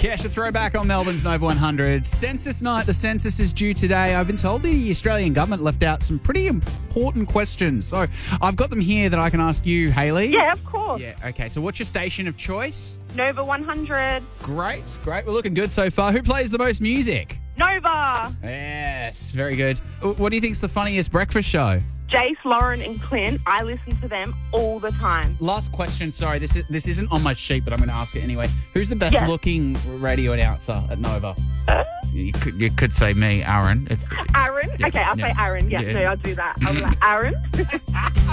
Cash a throwback on Melbourne's Nova 100. Census night. The census is due today. I've been told the Australian government left out some pretty important questions. So I've got them here that I can ask you, Hayley. Yeah, of course. Yeah, okay. So what's your station of choice? Nova 100. Great. We're looking good so far. Who plays the most music? Nova. Yes, very good. What do you think's the funniest breakfast show? Jace, Lauren and Clint. I listen to them all the time. Last question. Sorry, this isn't on my sheet, but I'm going to ask it anyway. Who's the best looking radio announcer at Nova? You could say me, Aaron. Aaron? Yeah, Okay, I'll say Aaron. Yeah, no, I'll do that. I'll be like, Aaron?